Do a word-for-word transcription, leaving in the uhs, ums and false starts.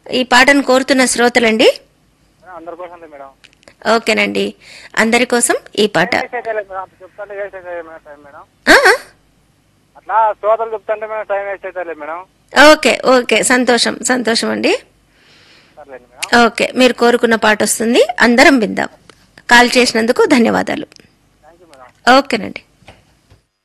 ఈ పాటను కోరుతున్న శ్రోతలండి. అందరి కోసం మేడం. ఓకేనండి, అందరి కోసం ఈ పాట. చెప్తాంటే వేస్ట్ అవుతుంది మేడం. మేడం అట్లా శ్రోతలు చెప్తాంటే మేడం టైం వేస్ట్ అవుతుంది మేడం. ఓకే ఓకే, సంతోషం సంతోషం అండి. సర్లేండి మేడం. ఓకే, మీరు కోరుకున్న పాట వస్తుంది, అందరం విందాం. కాల్ చేసినందుకు ధన్యవాదాలు. Thank you madam. ఓకేనండి.